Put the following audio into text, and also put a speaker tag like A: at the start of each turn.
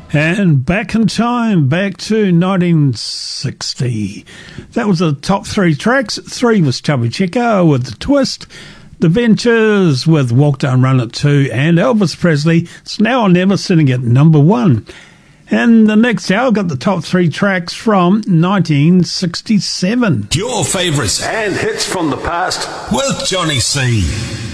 A: And back in time, back to 1960. That was the top three tracks. 3 was Chubby Checker with The Twist, The Ventures with Walk Down Run It 2, and Elvis Presley, It's Now or Never, sitting at number 1. And the next hour got the top 3 tracks from 1967.
B: Your favourites
C: and hits from the past
B: with Johnny C.